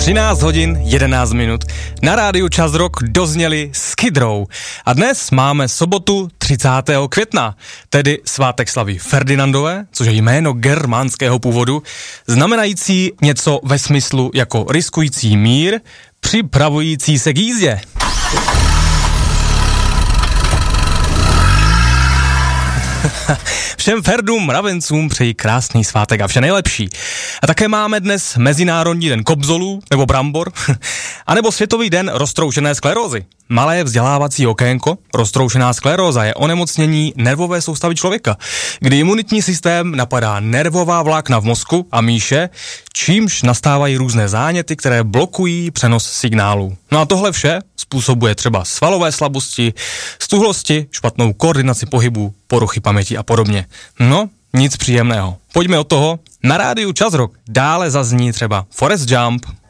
13 hodin 11 minut. Na rádiu Čas Rock dozněli Skid Row. A dnes máme sobotu 30. května, tedy svátek slaví Ferdinandové, což je jméno germánského původu, znamenající něco ve smyslu jako riskující mír, připravující se k jízdě. Všem Ferdům, mravencům přeji krásný svátek a vše nejlepší. A také máme dnes Mezinárodní den kobzolů, nebo brambor, anebo Světový den roztroušené sklerózy. Malé vzdělávací okénko, roztroušená skleróza je onemocnění nervové soustavy člověka, kdy imunitní systém napadá nervová vlákna v mozku a míše, čímž nastávají různé záněty, které blokují přenos signálů. No a tohle vše způsobuje třeba svalové slabosti, stuhlosti, špatnou koordinaci pohybu, poruchy paměti a podobně. No, nic příjemného. Pojďme od toho. Na rádiu Čas Rock dále zazní třeba Forest Jump,